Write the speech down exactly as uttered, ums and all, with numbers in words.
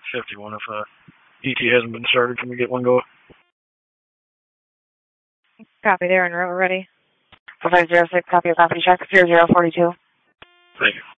fifty-one. If uh, E T hasn't been started, can we get one going? Copy there, and route ready. five zero six, copy a company check, zero zero forty-two. Thank you.